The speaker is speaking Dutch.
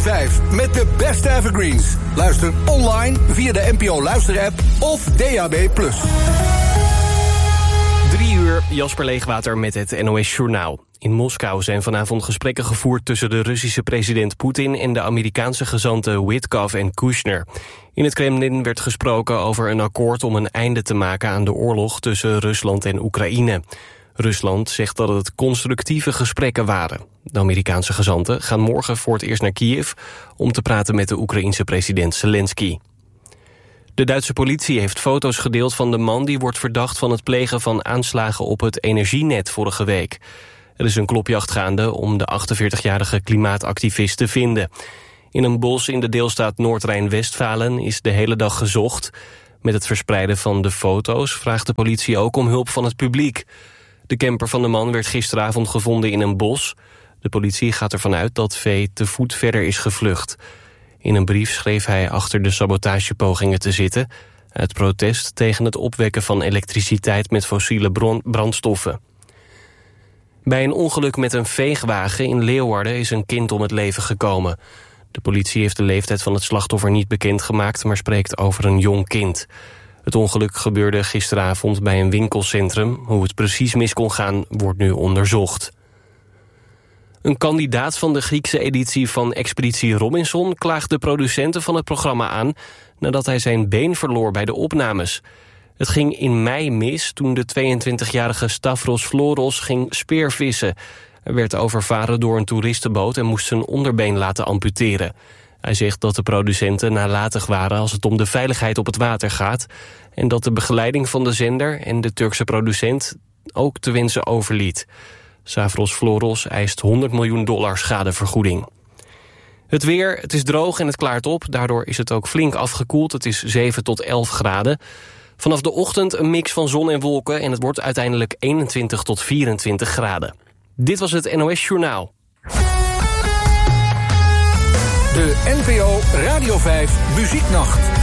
5 met de beste evergreens. Luister online via de NPO Luisterapp of DAB+. 3 uur, Jasper Leegwater met het NOS Journaal. In Moskou zijn vanavond gesprekken gevoerd tussen de Russische president Poetin en de Amerikaanse gezanten Witkoff en Kushner. In het Kremlin werd gesproken over een akkoord om een einde te maken aan de oorlog tussen Rusland en Oekraïne. Rusland zegt dat het constructieve gesprekken waren. De Amerikaanse gezanten gaan morgen voor het eerst naar Kiev om te praten met de Oekraïense president Zelensky. De Duitse politie heeft foto's gedeeld van de man die wordt verdacht van het plegen van aanslagen op het energienet vorige week. Er is een klopjacht gaande om de 48-jarige klimaatactivist te vinden. In een bos in de deelstaat Noord-Rijn-Westfalen is de hele dag gezocht. Met het verspreiden van de foto's vraagt de politie ook om hulp van het publiek. De camper van de man werd gisteravond gevonden in een bos. De politie gaat ervan uit dat V te voet verder is gevlucht. In een brief schreef hij achter de sabotagepogingen te zitten, uit protest tegen het opwekken van elektriciteit met fossiele brandstoffen. Bij een ongeluk met een veegwagen in Leeuwarden is een kind om het leven gekomen. De politie heeft de leeftijd van het slachtoffer niet bekendgemaakt, maar spreekt over een jong kind. Het ongeluk gebeurde gisteravond bij een winkelcentrum. Hoe het precies mis kon gaan, wordt nu onderzocht. Een kandidaat van de Griekse editie van Expeditie Robinson klaagt de producenten van het programma aan nadat hij zijn been verloor bij de opnames. Het ging in mei mis toen de 22-jarige Stavros Floros ging speervissen. Hij werd overvaren door een toeristenboot en moest zijn onderbeen laten amputeren. Hij zegt dat de producenten nalatig waren als het om de veiligheid op het water gaat en dat de begeleiding van de zender en de Turkse producent ook te wensen overliet. Stavros Floros eist $100 miljoen schadevergoeding. Het weer, het is droog en het klaart op. Daardoor is het ook flink afgekoeld. Het is 7 tot 11 graden. Vanaf de ochtend een mix van zon en wolken en het wordt uiteindelijk 21 tot 24 graden. Dit was het NOS Journaal. De NPO Radio 5 Muzieknacht.